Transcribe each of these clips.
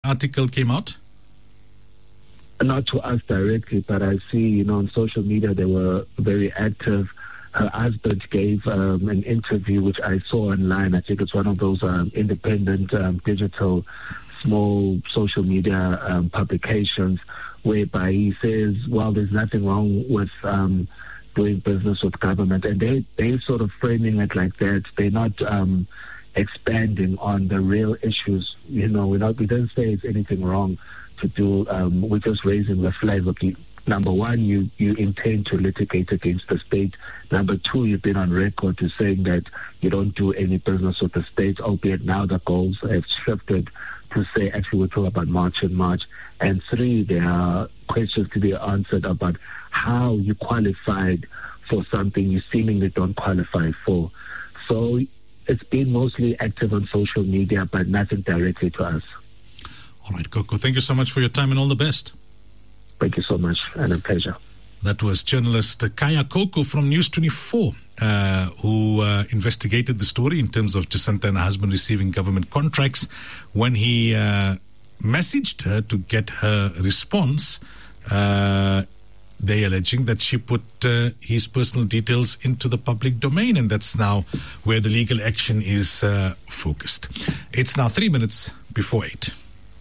article came out? Not to us directly, but I see, on social media they were very active. Her husband gave an interview, which I saw online. I think it's one of those independent digital small social media publications, whereby he says, well, there's nothing wrong with doing business with government. And they sort of framing it like that. They're not expanding on the real issues. We don't say it's anything wrong to do. We're just raising the flag. Okay, number one, you intend to litigate against the state. Number two, you've been on record to saying that you don't do any business with the state, albeit now the goals have shifted to say, actually, we're talking about March and March. And three, there are questions to be answered about how you qualified for something you seemingly don't qualify for. So it's been mostly active on social media, but nothing directly to us. All right, Coco, thank you so much for your time and all the best. Thank you so much, and a pleasure. That was journalist Kaya Coco from News 24, who investigated the story in terms of Jacinta and her husband receiving government contracts. When he messaged her to get her response, they alleging that she put his personal details into the public domain, and that's now where the legal action is focused. It's now 3 minutes before 8.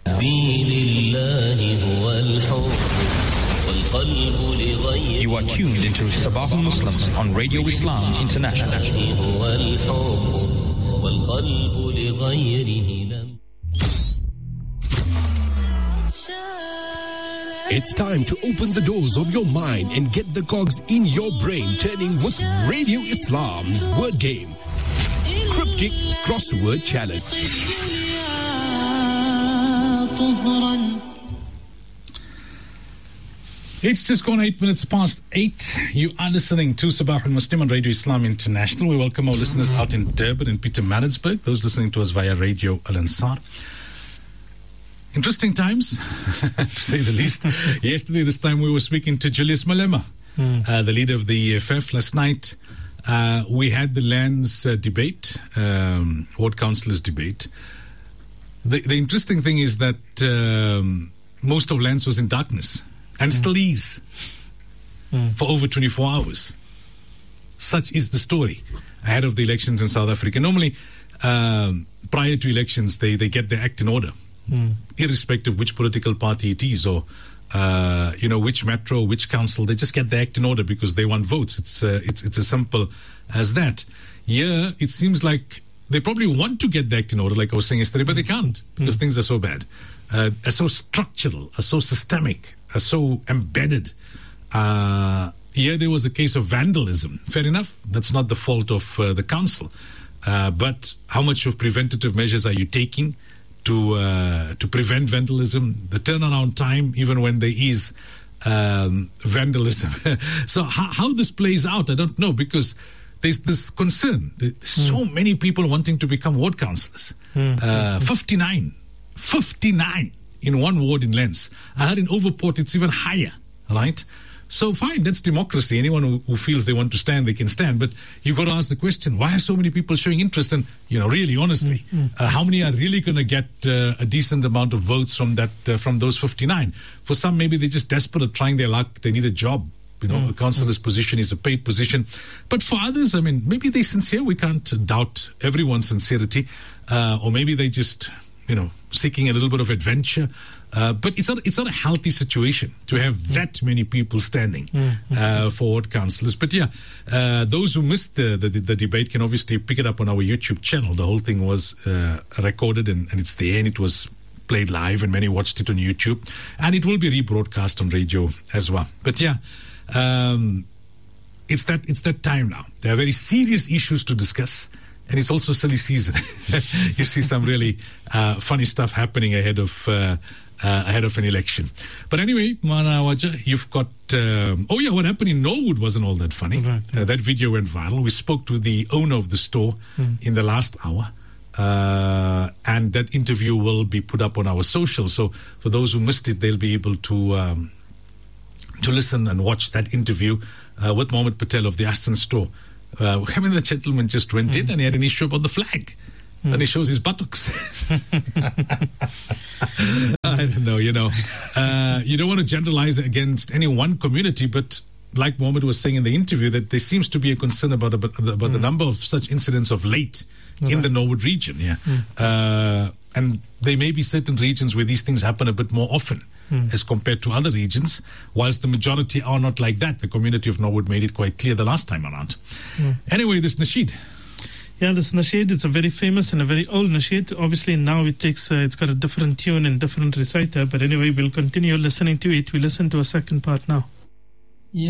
You are tuned into Sabah al-Muslims on Radio Islam International. It's time to open the doors of your mind and get the cogs in your brain turning with Radio Islam's word game. Cryptic Crossword Challenge. It's just gone 8 minutes past 8. You are listening to Sabah al-Muslim on Radio Islam International. We welcome our listeners out in Durban and Pietermaritzburg, those listening to us via Radio Al-Ansar. Interesting times, to say the least. Yesterday, this time, we were speaking to Julius Malema, the leader of the EFF. Last night, we had the lands debate, ward councillors debate. The interesting thing is that most of lands was in darkness, and still is, for over 24 hours. Such is the story ahead of the elections in South Africa. Normally, prior to elections, they get their act in order. Irrespective which political party it is, or which metro, which council, they just get the act in order because they want votes. It's as simple as that. Here, it seems like they probably want to get the act in order, like I was saying yesterday, but they can't because things are so bad, are so structural, are so systemic, are so embedded. Here, there was a case of vandalism. Fair enough, that's not the fault of the council, but how much of preventative measures are you taking to prevent vandalism, the turnaround time, even when there is vandalism? So how this plays out, I don't know, because there's this concern. There's so many people wanting to become ward councillors. 59 in one ward in Lens. I heard in Overport it's even higher, right? So fine, that's democracy. Anyone who feels they want to stand, they can stand. But you've got to ask the question, why are so many people showing interest? And, really, honestly, how many are really going to get a decent amount of votes from from those 59? For some, maybe they're just desperate, trying their luck. They need a job. A councillor's position is a paid position. But for others, maybe they're sincere. We can't doubt everyone's sincerity. Or maybe they just, seeking a little bit of adventure. But it's not a healthy situation to have that many people standing for ward councillors. But those who missed the debate can obviously pick it up on our YouTube channel. The whole thing was recorded and it's there, and it was played live, and many watched it on YouTube, and it will be rebroadcast on radio as well. But it's that time now. There are very serious issues to discuss. And it's also silly season. You see some really funny stuff happening ahead of an election. But anyway, Mana Waja, you've got... what happened in Norwood wasn't all that funny. Right. That video went viral. We spoke to the owner of the store in the last hour. And that interview will be put up on our social. So for those who missed it, they'll be able to listen and watch that interview with Mohammed Patel of the Aston store. The gentleman just went in and he had an issue about the flag. And he shows his buttocks. don't know, you know. You don't want to generalize against any one community, but like Mohammed was saying in the interview, that there seems to be a concern about the number of such incidents of late in the Norwood region. And there may be certain regions where these things happen a bit more often as compared to other regions, whilst the majority are not like that. The community of Norwood made it quite clear the last time around. Anyway, this nasheed. Yeah, this nasheed is a very famous and a very old nasheed. Obviously, now it's got a different tune and different reciter. But anyway, we'll continue listening to it. We listen to a second part now.